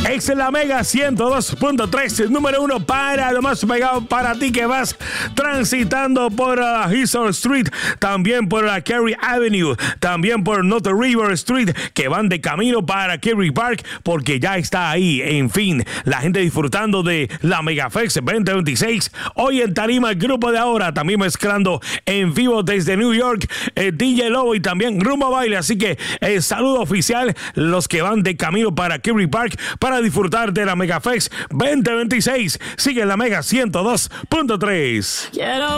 Es la Mega 102.3, número 1 para lo más pegado para ti que vas transitando por Eastern Street, también por la Cary Avenue, también por North River Street, que van de camino para Kerry Park, porque ya está ahí, en fin, la gente disfrutando de la Megafest 2026. Hoy en tarima el grupo de ahora, también mezclando en vivo desde New York, DJ Lobo y también Rumba Baile. Así que saludo oficial los que van de camino para Kerry Park para disfrutar de la Megafest 2026. Sigue en la Mega 102.3.